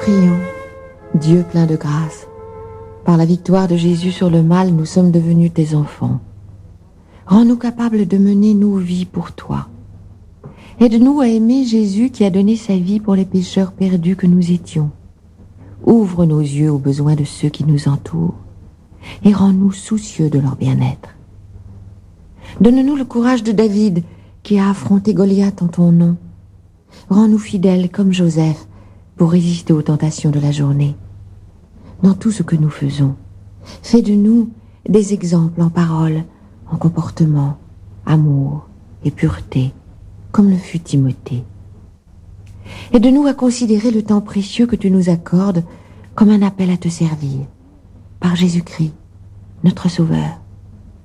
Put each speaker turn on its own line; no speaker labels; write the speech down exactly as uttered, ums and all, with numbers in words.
Prions. Dieu plein de grâce, par la victoire de Jésus sur le mal, nous sommes devenus tes enfants. Rends-nous capables de mener nos vies pour toi. Aide-nous à aimer Jésus qui a donné sa vie pour les pécheurs perdus que nous étions. Ouvre nos yeux aux besoins de ceux qui nous entourent et rends-nous soucieux de leur bien-être. Donne-nous le courage de David qui a affronté Goliath en ton nom. Rends-nous fidèles comme Joseph pour résister aux tentations de la journée. Dans tout ce que nous faisons, fais de nous des exemples en parole, en comportement, amour et pureté, comme le fut Timothée. Aide-nous à considérer le temps précieux que tu nous accordes comme un appel à te servir, par Jésus-Christ, notre Sauveur.